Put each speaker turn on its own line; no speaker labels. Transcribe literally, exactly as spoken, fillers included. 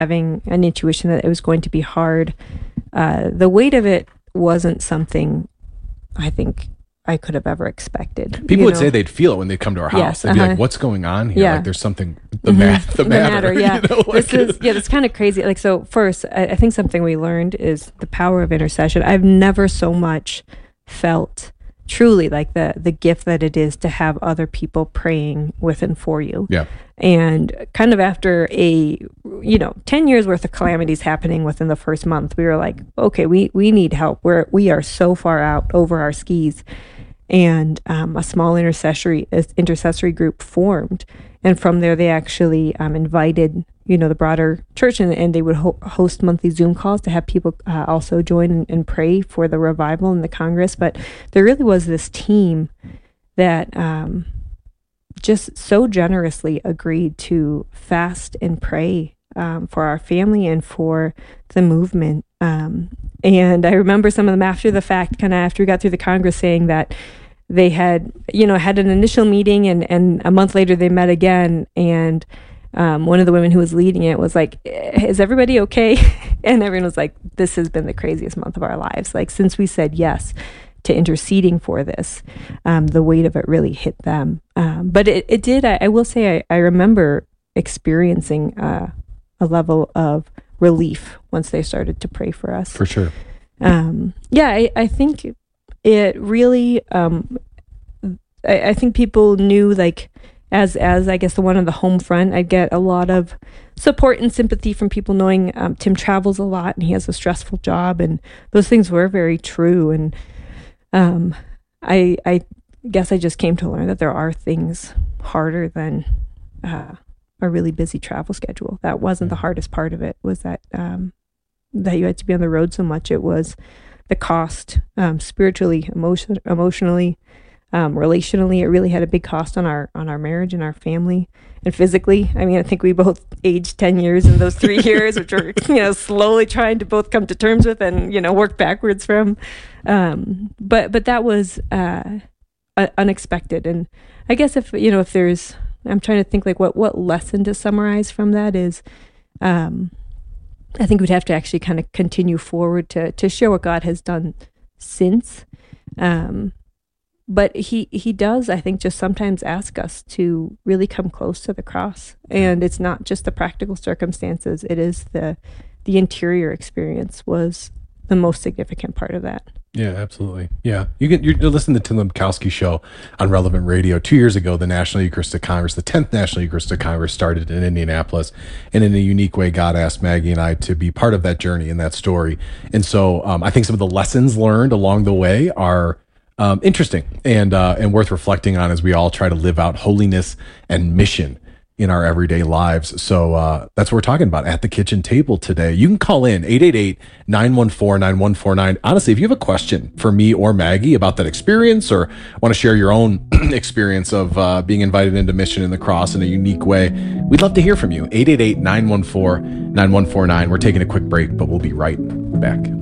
having an intuition that it was going to be hard. Uh, the weight of it wasn't something I think I could have ever expected.
People
you
would
know?
say they'd feel it when they come to our house.
Yes,
They'd be
uh-huh.
like, "What's going on here?
Yeah.
Like, there's something the
Mm-hmm.
math, the,
the
matter."
matter yeah,
you know, like,
this is yeah, that's kind of crazy. Like, so first, I, I think something we learned is the power of intercession. I've never so much felt truly like the the gift that it is to have other people praying with and for you.
Yeah.
And kind of after a, you know, ten years worth of calamities happening within the first month, we were like, okay, we, we need help. We're, we are so far out over our skis. And um, a small intercessory intercessory group formed. And from there, they actually um, invited, you know, the broader church, and, and they would ho- host monthly Zoom calls to have people uh, also join and, and pray for the revival and the Congress. But there really was this team that um, just so generously agreed to fast and pray um, for our family and for the movement. Um, and I remember some of them after the fact, kind of after we got through the Congress, saying that they had, you know, had an initial meeting, and, and a month later they met again. And um, one of the women who was leading it was like, "Is everybody okay?" And everyone was like, "This has been the craziest month of our lives. Like, since we said yes to interceding for this, um, the weight of it really hit them." Um, but it, it did, I, I will say, I, I remember experiencing uh, a level of relief once they started to pray for us.
For sure.
Um, yeah, I, I think it really, um, I, I think people knew, like, as, as I guess the one on the home front, I get a lot of support and sympathy from people knowing um, Tim travels a lot and he has a stressful job, and those things were very true. And um, I, I guess I just came to learn that there are things harder than uh, a really busy travel schedule. That wasn't the hardest part of it, was that um, that you had to be on the road so much. It was the cost, um, spiritually, emotion, emotionally, um, relationally. It really had a big cost on our on our marriage and our family, and physically. I mean, I think we both aged ten years in those three years, which we're, you know, slowly trying to both come to terms with and, you know, work backwards from. Um, but but that was uh, uh, unexpected. And I guess if, you know, if there's, I'm trying to think like what, what lesson to summarize from that is, um, I think we'd have to actually kind of continue forward to, to share what God has done since. Um, but he, he does, I think, just sometimes ask us to really come close to the cross. And it's not just the practical circumstances. It is the, the interior experience was the most significant part of that.
Yeah, absolutely. Yeah. You get, you're listening to Tim Lemkowski show on Relevant Radio. Two years ago, the National Eucharistic Congress, the tenth National Eucharistic Congress, started in Indianapolis. And in a unique way, God asked Maggie and I to be part of that journey and that story. And so um, I think some of the lessons learned along the way are um, interesting and, uh, and worth reflecting on as we all try to live out holiness and mission in our everyday lives. So uh, that's what we're talking about at the kitchen table today. You can call in eight eight eight, nine one four, nine one four nine. Honestly, if you have a question for me or Maggie about that experience, or want to share your own experience of uh, being invited into Mission in the Cross in a unique way, we'd love to hear from you. eight eight eight, nine one four, nine one four nine. We're taking a quick break, but we'll be right back.